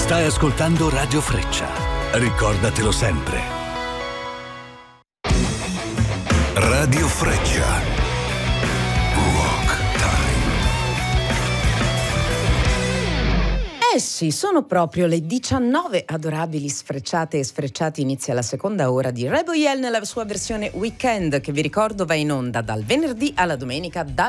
Stai ascoltando Radio Freccia. Ricordatelo sempre. Radio Freccia. Rock Time. Sì, sono proprio le 19 adorabili sfrecciate e sfrecciati. Inizia la seconda ora di Rebel Yell nella sua versione weekend, che vi ricordo va in onda dal venerdì alla domenica,